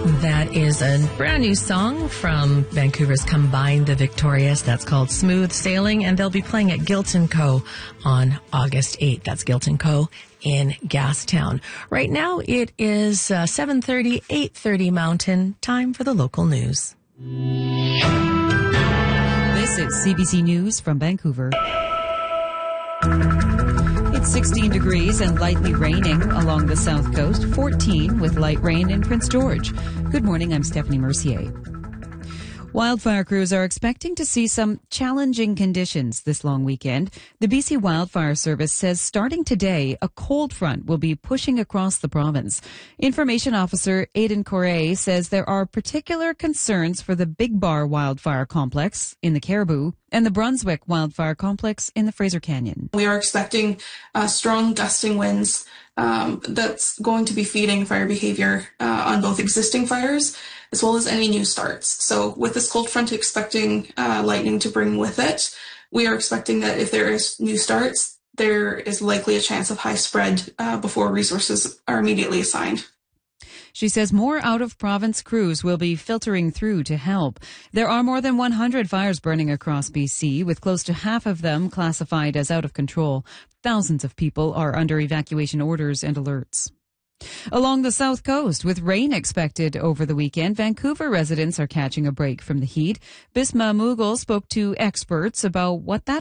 That is a brand new song from Vancouver's Combine the Victorious. That's called Smooth Sailing, and they'll be playing at Gilton Co. on August 8th. That's Gilton Co. in Gastown. Right now it is 7:30, 8:30 Mountain. Time for the local news. This is CBC News from Vancouver. It's 16 degrees and lightly raining along the south coast, 14 with light rain in Prince George. Good morning, I'm Stephanie Mercier. Wildfire crews are expecting to see some challenging conditions this long weekend. The BC Wildfire Service says starting today, a cold front will be pushing across the province. Information Officer Aidan Correa says there are particular concerns for the Big Bar Wildfire Complex in the Caribou and the Brunswick Wildfire Complex in the Fraser Canyon. We are expecting strong gusting winds that's going to be feeding fire behavior on both existing fires as well as any new starts. So with this cold front expecting lightning to bring with it, we are expecting that if there is new starts, there is likely a chance of high spread before resources are immediately assigned. She says more out-of-province crews will be filtering through to help. There are more than 100 fires burning across BC, with close to half of them classified as out of control. Thousands of people are under evacuation orders and alerts. Along the south coast, with rain expected over the weekend, Vancouver residents are catching a break from the heat. Bisma Mughal spoke to experts about what that